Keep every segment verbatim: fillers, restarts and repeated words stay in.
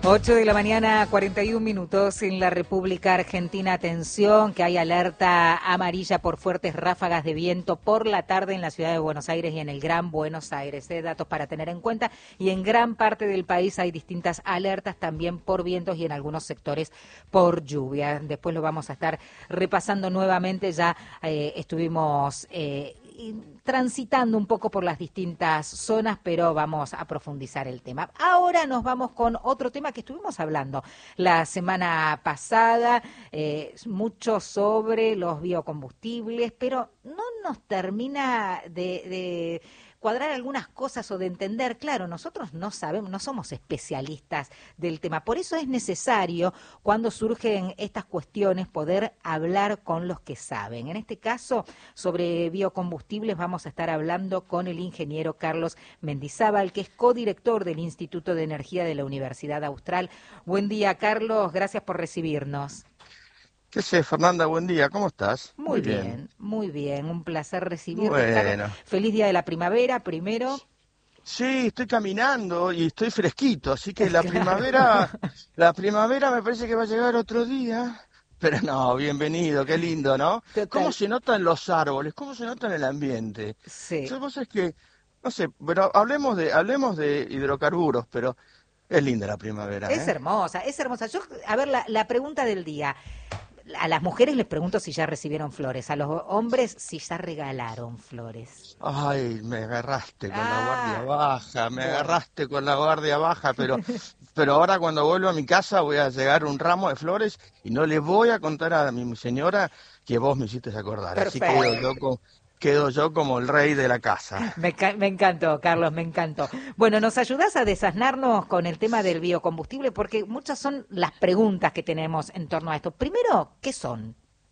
ocho de la mañana, cuarenta y un minutos en la República Argentina. Atención, que hay alerta amarilla por fuertes ráfagas de viento por la tarde en la ciudad de Buenos Aires y en el Gran Buenos Aires. ¿eh? Datos para tener en cuenta. Y en gran parte del país hay distintas alertas también por vientos y en algunos sectores por lluvia. Después lo vamos a estar repasando nuevamente. Ya eh, estuvimos Eh, transitando un poco por las distintas zonas, pero vamos a profundizar el tema. Ahora nos vamos con otro tema que estuvimos hablando la semana pasada, eh, mucho sobre los biocombustibles, pero no nos termina de... de cuadrar algunas cosas o de entender. Claro, nosotros no sabemos, no somos especialistas del tema. Por eso es necesario, cuando surgen estas cuestiones, poder hablar con los que saben. En este caso, sobre biocombustibles, vamos a estar hablando con el ingeniero Carlos Mendizábal, que es codirector del Instituto de Energía de la Universidad Austral. Buen día, Carlos. Gracias por recibirnos. ¿Qué sé, Fernanda? Buen día, ¿cómo estás? Muy, muy bien, bien, muy bien, un placer recibirte. Bueno. Feliz día de la primavera, primero. Sí, estoy caminando y estoy fresquito, así que la claro. primavera, la primavera me parece que va a llegar otro día. Pero no, bienvenido, qué lindo, ¿no? Total. ¿Cómo se notan los árboles? ¿Cómo se nota en el ambiente? Sí. Son cosas que, no sé, pero hablemos de, hablemos de hidrocarburos, pero es linda la primavera. Es ¿eh? hermosa, es hermosa. Yo, a ver, la, la pregunta del día. A las mujeres les pregunto si ya recibieron flores, a los hombres si ya regalaron flores. Ay, me agarraste con ah, la guardia baja, me bueno. agarraste con la guardia baja, pero pero ahora cuando vuelvo a mi casa voy a llegar un ramo de flores y no le voy a contar a mi señora que vos me hiciste acordar. Perfecto. Así quedo yo, con, quedo yo como el rey de la casa. Me, me encantó, Carlos, me encantó. Bueno, ¿nos ayudás a desasnarnos con el tema del biocombustible? Porque muchas son las preguntas que tenemos en torno a esto. Primero, ¿qué son?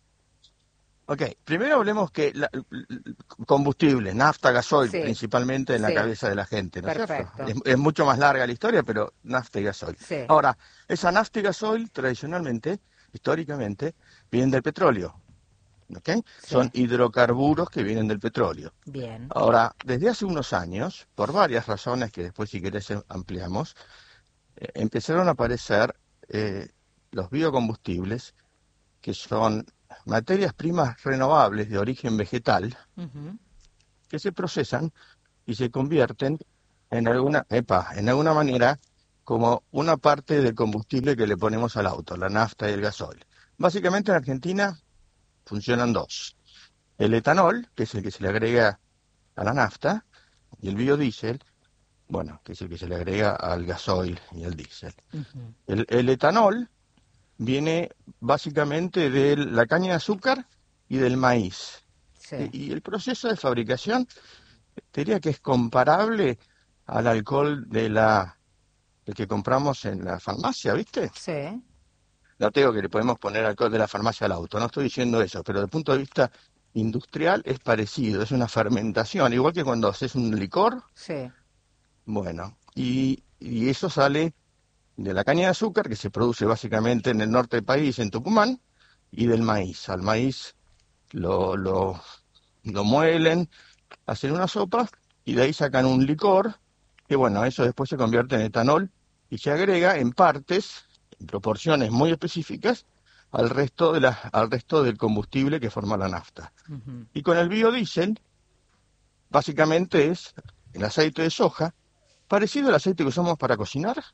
Ok, primero hablemos que la, combustible, nafta, gasoil, sí. principalmente en la sí. cabeza de la gente, ¿no es cierto? Es, es mucho más larga la historia, pero nafta y gasoil. Sí. Ahora, esa nafta y gasoil, tradicionalmente, históricamente, vienen del petróleo. ¿Okay? Sí. Son hidrocarburos que vienen del petróleo. Bien. Ahora, desde hace unos años, por varias razones que después si querés ampliamos, eh, empezaron a aparecer eh, los biocombustibles, que son materias primas renovables de origen vegetal, uh-huh. que se procesan y se convierten en alguna, epa, en alguna manera como una parte del combustible que le ponemos al auto, la nafta y el gasoil. Básicamente en Argentina funcionan dos. El etanol, que es el que se le agrega a la nafta, y el biodiesel, bueno, que es el que se le agrega al gasoil y al diésel. Uh-huh. El, el etanol viene básicamente de la caña de azúcar y del maíz. Sí. Y, y el proceso de fabricación, te diría que es comparable al alcohol de la el que compramos en la farmacia, ¿viste? Sí. No tengo que le podemos poner alcohol de la farmacia al auto, no estoy diciendo eso, pero desde el punto de vista industrial es parecido, es una fermentación, igual que cuando haces un licor. Sí. Bueno, y, y eso sale de la caña de azúcar, que se produce básicamente en el norte del país, en Tucumán, y del maíz. Al maíz lo, lo, lo muelen, hacen una sopa, y de ahí sacan un licor, que bueno, eso después se convierte en etanol, y se agrega en partes, en proporciones muy específicas, al resto de la, al resto del combustible que forma la nafta. Uh-huh. Y con el biodiesel, básicamente es el aceite de soja, parecido al aceite que usamos para cocinar,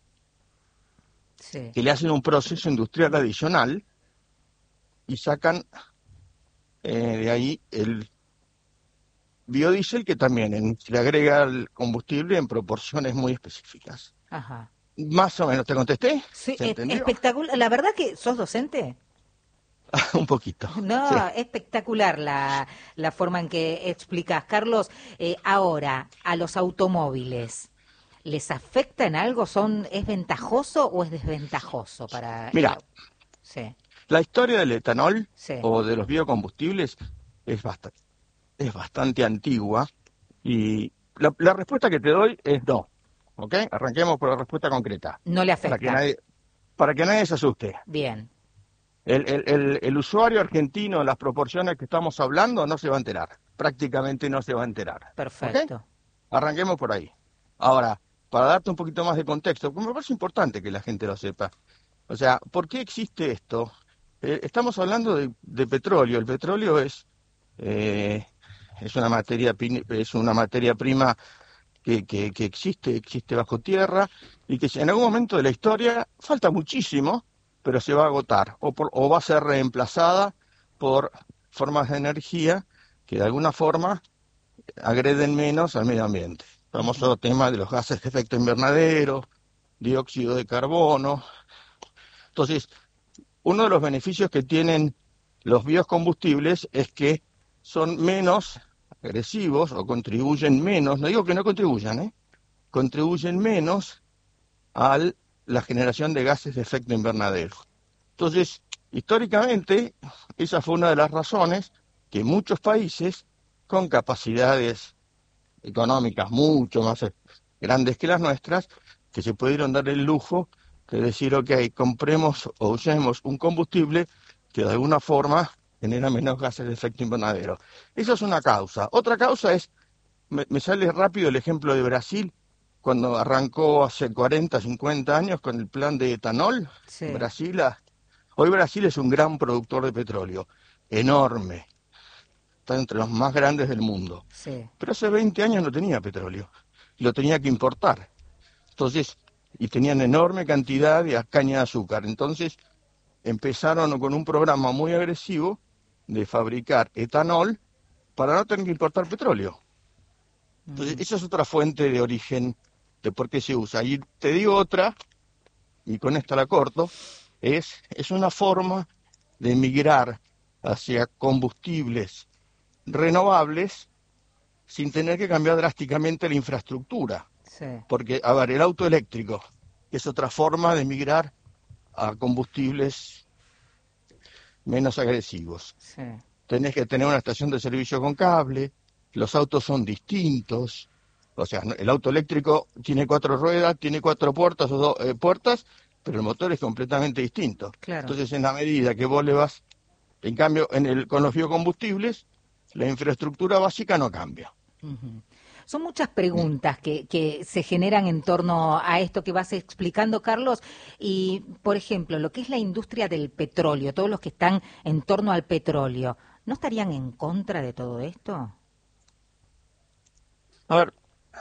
sí. que le hacen un proceso industrial adicional y sacan eh, de ahí el biodiesel, que también en, se le agrega al combustible en proporciones muy específicas. Ajá. Más o menos, ¿te contesté? Sí, es, espectacular. La verdad que sos docente. Un poquito. No, sí. espectacular la, la forma en que explicas. Carlos, eh, ahora, a los automóviles, ¿les afecta en algo? ¿Son, ¿Es ventajoso o es desventajoso para...? Mira, el... sí. la historia del etanol sí. o de los biocombustibles es bastante, es bastante antigua y la, la respuesta que te doy es no. ¿Ok? Arranquemos por la respuesta concreta. No le afecta. Para que nadie, para que nadie se asuste. Bien. El, el, el, el usuario argentino en las proporciones que estamos hablando no se va a enterar. Prácticamente no se va a enterar. Perfecto. ¿Okay? Arranquemos por ahí. Ahora, para darte un poquito más de contexto, porque me parece importante que la gente lo sepa. O sea, ¿por qué existe esto? Eh, estamos hablando de, de petróleo. El petróleo es, eh, es una materia, es una materia prima que, que, que existe, existe bajo tierra y que en algún momento de la historia falta muchísimo, pero se va a agotar o, por, o va a ser reemplazada por formas de energía que de alguna forma agreden menos al medio ambiente. El famoso tema de los gases de efecto invernadero, dióxido de carbono. Entonces, uno de los beneficios que tienen los biocombustibles es que son menos agresivos o contribuyen menos, no digo que no contribuyan, ¿eh? contribuyen menos a la generación de gases de efecto invernadero. Entonces, históricamente, esa fue una de las razones que muchos países con capacidades económicas mucho más grandes que las nuestras, que se pudieron dar el lujo de decir, ok, compremos o usemos un combustible que de alguna forma genera menos gases de efecto invernadero. Esa es una causa. Otra causa es, me, me sale rápido el ejemplo de Brasil, cuando arrancó hace cuarenta, cincuenta años con el plan de etanol. Sí. Brasil, hoy Brasil es un gran productor de petróleo, enorme. Está entre los más grandes del mundo. Sí. Pero hace veinte años no tenía petróleo, lo tenía que importar. Entonces, y tenían enorme cantidad de caña de azúcar. Entonces, empezaron con un programa muy agresivo de fabricar etanol para no tener que importar petróleo. Entonces, mm. esa es otra fuente de origen de por qué se usa. Y te digo otra, y con esta la corto, es, es una forma de migrar hacia combustibles renovables sin tener que cambiar drásticamente la infraestructura. Sí. Porque, a ver, el auto eléctrico es otra forma de migrar a combustibles menos agresivos. Sí. Tenés que tener una estación de servicio con cable, los autos son distintos, o sea, el auto eléctrico tiene cuatro ruedas, tiene cuatro puertas o dos eh, puertas, pero el motor es completamente distinto. Claro. Entonces, en la medida que vos le vas, en cambio, en el, con los biocombustibles, la infraestructura básica no cambia. Uh-huh. Son muchas preguntas que, que se generan en torno a esto que vas explicando, Carlos. Y, por ejemplo, lo que es la industria del petróleo, todos los que están en torno al petróleo, ¿no estarían en contra de todo esto? A ver,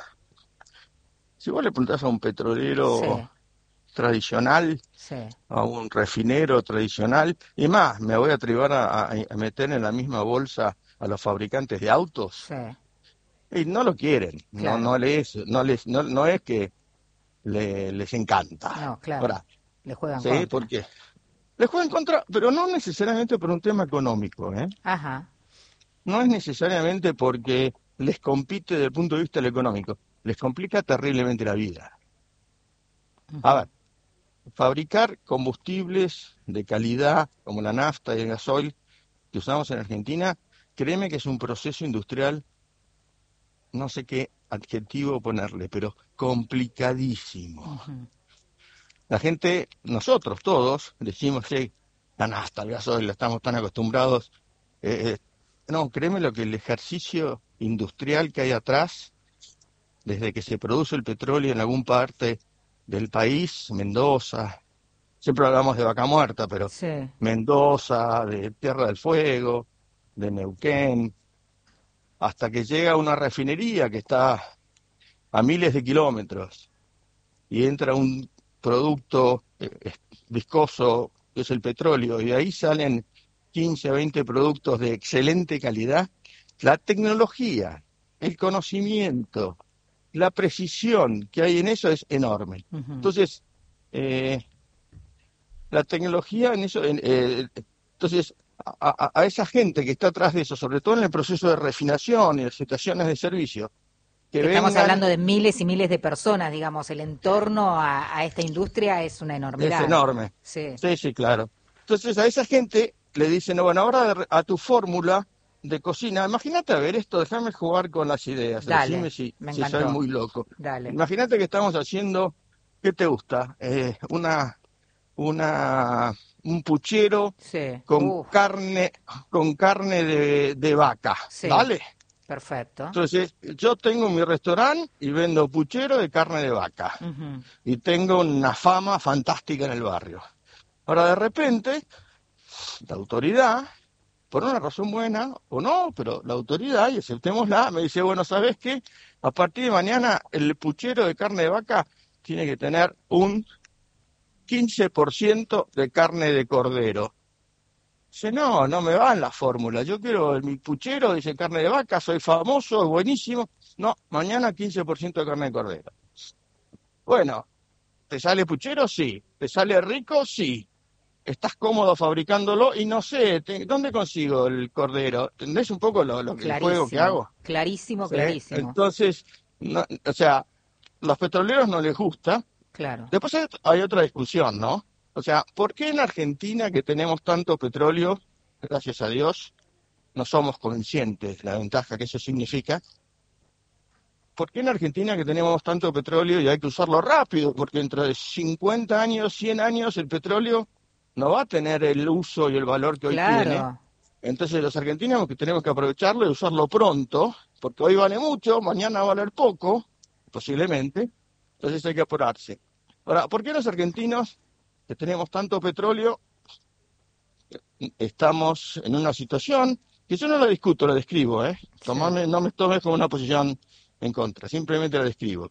si vos le preguntás a un petrolero Sí. tradicional, Sí. a un refinero tradicional, y más, me voy a atrever a, a, a meter en la misma bolsa a los fabricantes de autos, Sí. y no lo quieren, Claro. no, no les, no les, no, no es que le, les encanta. No, claro. Ahora, le juegan sí, contra. porque les juegan contra, pero no necesariamente por un tema económico, ¿eh? Ajá. No es necesariamente porque les compite desde el punto de vista del económico, les complica terriblemente la vida. Uh-huh. A ver, fabricar combustibles de calidad como la nafta y el gasoil que usamos en Argentina, créeme que es un proceso industrial, no sé qué adjetivo ponerle, pero complicadísimo. Uh-huh. La gente, nosotros todos, decimos que la nafta, el gasoil, estamos tan acostumbrados. Eh, eh, no, créeme lo que el ejercicio industrial que hay atrás, desde que se produce el petróleo en algún parte del país, Mendoza, siempre hablamos de Vaca Muerta, pero Sí. Mendoza, de Tierra del Fuego, de Neuquén, hasta que llega una refinería que está a miles de kilómetros y entra un producto eh, viscoso, que es el petróleo, y de ahí salen quince a veinte productos de excelente calidad. La tecnología, el conocimiento, la precisión que hay en eso es enorme. Uh-huh. Entonces, eh, la tecnología en eso, en, eh, entonces, a, a, a esa gente que está atrás de eso, sobre todo en el proceso de refinación y las estaciones de servicio, que que estamos vengan, hablando de miles y miles de personas, digamos, el entorno a, a esta industria es una enormidad. Es enorme. Sí. sí, sí, claro. Entonces a esa gente le dicen, bueno, ahora a tu fórmula de cocina, imagínate, a ver esto, déjame jugar con las ideas, Dale, decime si, me si soy muy loco. Dale. Imagínate que estamos haciendo, ¿qué te gusta? Eh, una, una, un puchero sí. con Uf. carne, con carne de, de vaca, sí. ¿vale? Perfecto. Entonces, yo tengo mi restaurante y vendo puchero de carne de vaca. Uh-huh. Y tengo una fama fantástica en el barrio. Ahora, de repente, la autoridad, por una razón buena o no, pero la autoridad, y aceptémosla, me dice, bueno, ¿sabes qué? A partir de mañana el puchero de carne de vaca tiene que tener un quince por ciento de carne de cordero. Dice, no, no me va en la fórmula, yo quiero mi puchero, dice carne de vaca, soy famoso, es buenísimo. No, mañana quince por ciento de carne de cordero. Bueno, ¿te sale puchero? Sí. ¿Te sale rico? Sí. ¿Estás cómodo fabricándolo? Y no sé, te, ¿dónde consigo el cordero? ¿Entendés un poco lo, lo el juego que hago? Clarísimo, ¿Sí? Clarísimo. Entonces, no, o sea, los petroleros no les gusta. Claro. Después hay, hay otra discusión, ¿no? O sea, ¿por qué en Argentina, que tenemos tanto petróleo, gracias a Dios, no somos conscientes de la ventaja que eso significa? ¿Por qué en Argentina, que tenemos tanto petróleo y hay que usarlo rápido? Porque dentro de cincuenta años, cien años, el petróleo no va a tener el uso y el valor que hoy claro. tiene. Entonces los argentinos que tenemos que aprovecharlo y usarlo pronto, porque hoy vale mucho, mañana va a valer poco, posiblemente, entonces hay que apurarse. Ahora, ¿por qué los argentinos, que tenemos tanto petróleo, estamos en una situación que yo no la discuto, la describo, ¿eh? Tomame, sí. No me tomes como una posición en contra, simplemente la describo.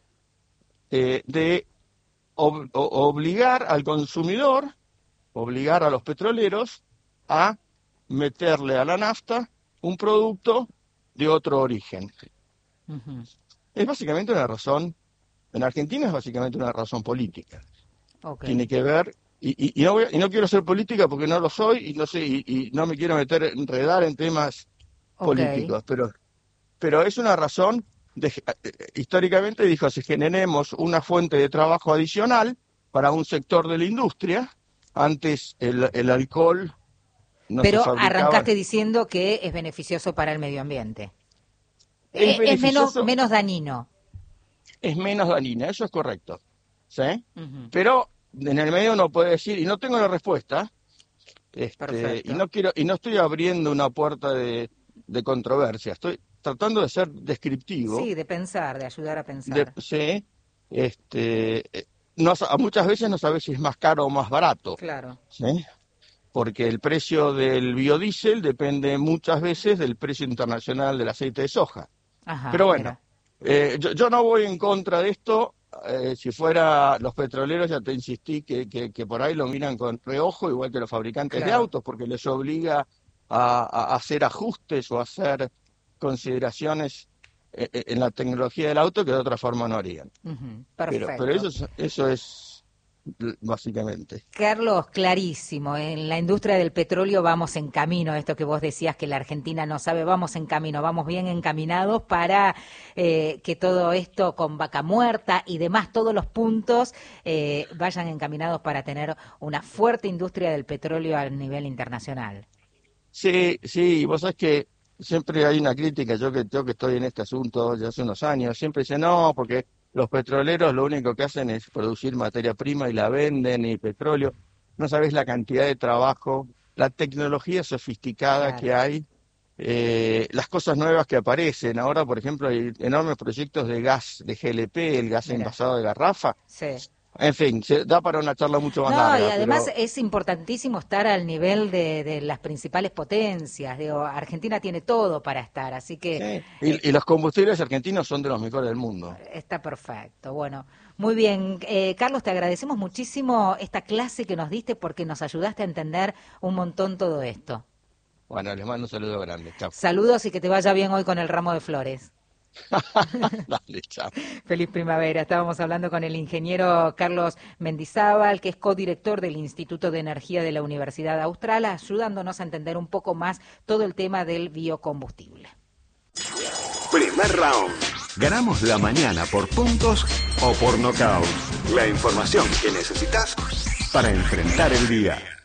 Eh, de ob- obligar al consumidor, obligar a los petroleros a meterle a la nafta un producto de otro origen. Uh-huh. Es básicamente una razón, en Argentina es básicamente una razón política. Okay. Tiene que ver, y, y, y, no voy, y no quiero ser política porque no lo soy, y no sé, y, y no me quiero meter, enredar en temas okay. políticos, pero, pero es una razón, de, históricamente dijo, si generemos una fuente de trabajo adicional para un sector de la industria, antes el, el alcohol no pero se fabricaba. Arrancaste diciendo que es beneficioso para el medio ambiente. Es, es menos, menos dañino. Es menos dañina, eso es correcto. ¿Sí? Uh-huh. Pero en el medio uno puede decir, y no tengo la respuesta, este, y no quiero, y no estoy abriendo una puerta de, de controversia, estoy tratando de ser descriptivo. Sí, de pensar, de ayudar a pensar. De, sí, este, no, muchas veces no sabes si es más caro o más barato. Claro. ¿Sí? Porque el precio del biodiesel depende muchas veces del precio internacional del aceite de soja. Ajá, pero bueno, eh, yo, yo no voy en contra de esto. Eh, si fuera los petroleros, ya te insistí que, que, que por ahí lo miran con reojo, igual que los fabricantes claro. de autos, porque les obliga a, a hacer ajustes o a hacer consideraciones eh, en la tecnología del auto que de otra forma no harían. Uh-huh. Perfecto. Pero, pero eso, eso es básicamente. Carlos, clarísimo, en la industria del petróleo vamos en camino, esto que vos decías que la Argentina no sabe, vamos en camino, vamos bien encaminados para eh, que todo esto con Vaca Muerta y demás, todos los puntos eh, vayan encaminados para tener una fuerte industria del petróleo a nivel internacional. Sí, sí, vos sabés que siempre hay una crítica, yo que, yo que estoy en este asunto ya hace unos años, siempre dice no, porque los petroleros lo único que hacen es producir materia prima y la venden, y petróleo. No sabés la cantidad de trabajo, la tecnología sofisticada claro. que hay, eh, las cosas nuevas que aparecen. Ahora, por ejemplo, hay enormes proyectos de gas, de G L P, el gas Mira. envasado de garrafa. Sí. En fin, se da para una charla mucho más no, larga. Y además pero... es importantísimo estar al nivel de, de las principales potencias. Digo, Argentina tiene todo para estar, así que... Sí. Y, y los combustibles argentinos son de los mejores del mundo. Está perfecto. Bueno, muy bien. Eh, Carlos, te agradecemos muchísimo esta clase que nos diste porque nos ayudaste a entender un montón todo esto. Bueno, les mando un saludo grande. Chao. Saludos y que te vaya bien hoy con el ramo de flores. Dale, chao. Feliz primavera. Estábamos hablando con el ingeniero Carlos Mendizábal, que es codirector del Instituto de Energía de la Universidad Austral, ayudándonos a entender un poco más todo el tema del biocombustible. Primer round. Ganamos la mañana por puntos o por nocaut. La información que necesitas para enfrentar el día.